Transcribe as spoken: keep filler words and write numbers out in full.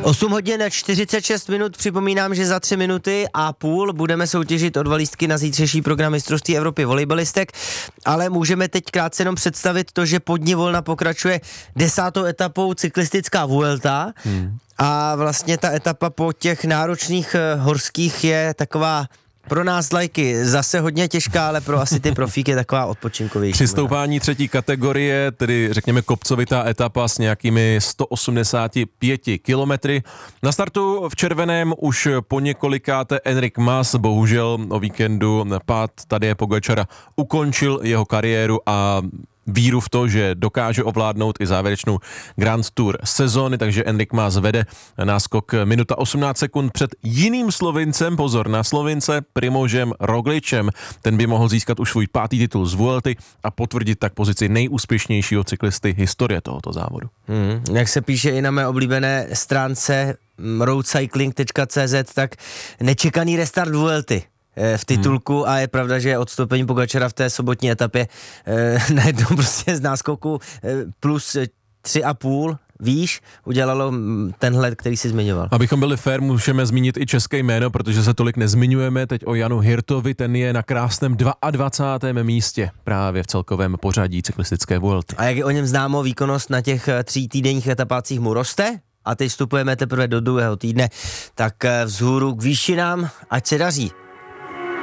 osm hodin čtyřicet šest minut, připomínám, že za tři minuty a půl budeme soutěžit o dva lístky na zítřejší program mistrovství Evropy volejbalistek, ale můžeme teď krátce jenom představit to, že pod ní volna pokračuje desátou etapou cyklistická Vuelta hmm. a vlastně ta etapa po těch náročných horských je taková pro nás lajky zase hodně těžká, ale pro asi ty profíky je taková odpočinkovější. Při stoupání třetí kategorie, tedy řekněme kopcovitá etapa s nějakými sto osmdesát pět kilometry. Na startu v červeném už po několikáté Enric Mas, bohužel o víkendu pád Tadeje Pogačara ukončil jeho kariéru a víru v to, že dokáže ovládnout i závěrečnou Grand Tour sezóny, takže Enric Mas vede náskok minuta osmnáct sekund před jiným Slovincem, pozor na Slovince, Primožem Rogličem. Ten by mohl získat už svůj pátý titul z Vuelty a potvrdit tak pozici nejúspěšnějšího cyklisty historie tohoto závodu. Hmm, jak se píše i na mé oblíbené stránce roadcycling tečka cé zet, tak nečekaný restart Vuelty v titulku hmm. a je pravda, že odstoupení Pogačara v té sobotní etapě eh, najednou prostě z náskoku eh, plus tři a půl výš udělalo tenhle, který si zmiňoval. Abychom byli fair, můžeme zmínit i české jméno, protože se tolik nezmiňujeme teď o Janu Hirtovi, ten je na krásném dvacátém druhém místě právě v celkovém pořadí cyklistické Vuelty. A jak je o něm známo, výkonnost na těch tří týdenních etapácích mu roste a teď vstupujeme teprve do druhého týdne, tak vzhůru k výšinám, ať se daří.